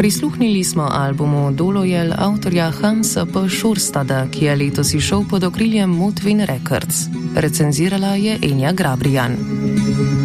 Prisluhnili smo albumu Dolojel avtorja Hansa P. Šurstada, ki je letos izšel pod okriljem Mudvayne Records. Recenzirala je Enja Grabrijan.